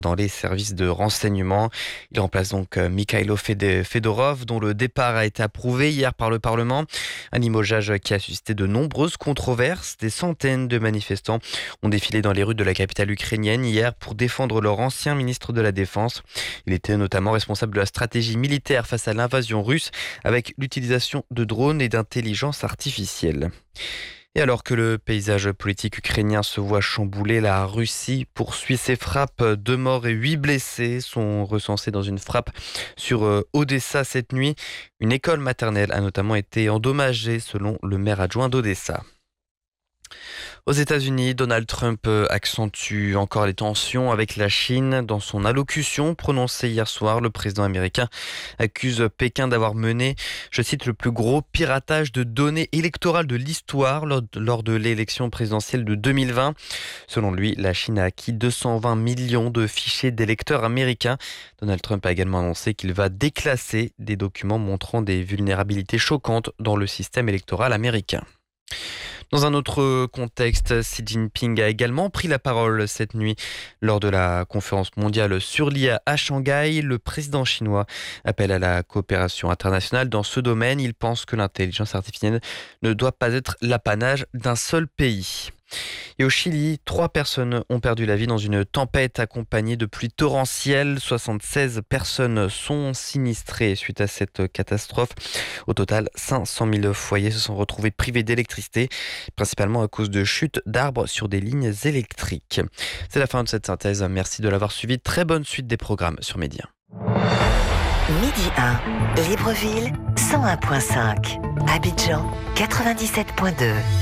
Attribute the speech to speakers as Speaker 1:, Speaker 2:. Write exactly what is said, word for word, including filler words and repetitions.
Speaker 1: dans les services de renseignement. Il remplace donc Mikhailo Fedorov, dont le départ a été approuvé hier par le Parlement. Un limogeage qui a suscité de nombreuses controverses. Des centaines de manifestants ont défilé dans les rues de la capitale ukrainienne hier pour défendre leur ancien ministre de la Défense. Il était notamment responsable de la stratégie militaire face à l'invasion russe avec l'utilisation de drones et d'intelligence artificielle. Et alors que le paysage politique ukrainien se voit chamboulé, la Russie poursuit ses frappes. Deux morts et huit blessés sont recensés dans une frappe sur Odessa cette nuit. Une école maternelle a notamment été endommagée selon le maire adjoint d'Odessa. Aux États-Unis, Donald Trump accentue encore les tensions avec la Chine. Dans son allocution prononcée hier soir, le président américain accuse Pékin d'avoir mené, je cite, le plus gros piratage de données électorales de l'histoire lors de l'élection présidentielle de deux mille vingt. Selon lui, la Chine a acquis deux cent vingt millions de fichiers d'électeurs américains. Donald Trump a également annoncé qu'il va déclasser des documents montrant des vulnérabilités choquantes dans le système électoral américain. Dans un autre contexte, Xi Jinping a également pris la parole cette nuit lors de la conférence mondiale sur l'I A à Shanghai. Le président chinois appelle à la coopération internationale dans ce domaine. Il pense que l'intelligence artificielle ne doit pas être l'apanage d'un seul pays. Et au Chili, trois personnes ont perdu la vie dans une tempête accompagnée de pluies torrentielles. soixante-seize personnes sont sinistrées suite à cette catastrophe. Au total, cinq cent mille foyers se sont retrouvés privés d'électricité, principalement à cause de chutes d'arbres sur des lignes électriques. C'est la fin de cette synthèse. Merci de l'avoir suivi. Très bonne suite des programmes sur Média.
Speaker 2: Midi un, Libreville, cent un virgule cinq. Abidjan, quatre-vingt-dix-sept virgule deux.